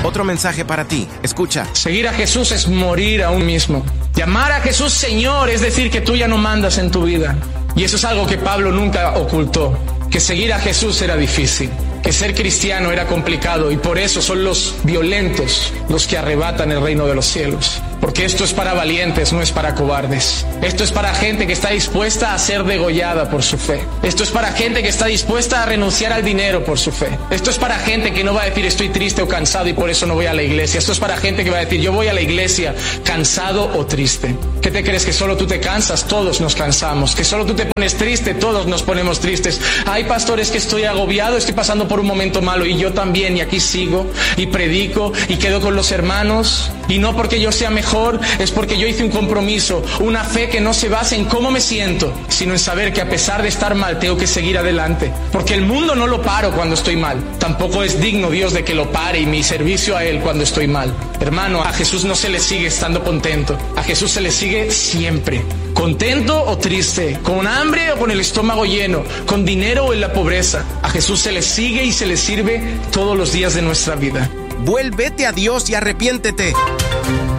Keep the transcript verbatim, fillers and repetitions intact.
Otro mensaje para ti. Escucha. Seguir a Jesús es morir a uno mismo. Llamar a Jesús Señor es decir que tú ya no mandas en tu vida. Y eso es algo que Pablo nunca ocultó. Que seguir a Jesús era difícil. Que ser cristiano era complicado. Y por eso son los violentos los que arrebatan el reino de los cielos. Porque esto es para valientes, no es para cobardes. Esto es para gente que está dispuesta a ser degollada por su fe. Esto es para gente que está dispuesta a renunciar al dinero por su fe. Esto es para gente que no va a decir estoy triste o cansado y por eso no voy a la iglesia. Esto es para gente que va a decir yo voy a la iglesia cansado o triste. ¿Qué te crees? ¿Que solo tú te cansas? Todos nos cansamos. ¿Que solo tú te pones triste? Todos nos ponemos tristes. Hay pastores que estoy agobiado, estoy pasando por un momento malo y yo también, y aquí sigo y predico y quedo con los hermanos. Y no porque yo sea mejor, es porque yo hice un compromiso, una fe que no se basa en cómo me siento, sino en saber que a pesar de estar mal tengo que seguir adelante. Porque el mundo no lo paro cuando estoy mal. Tampoco es digno Dios de que lo pare y mi servicio a Él cuando estoy mal. Hermano, a Jesús no se le sigue estando contento. A Jesús se le sigue siempre. Contento o triste, con hambre o con el estómago lleno, con dinero o en la pobreza. A Jesús se le sigue y se le sirve todos los días de nuestra vida. Vuélvete a Dios y arrepiéntete.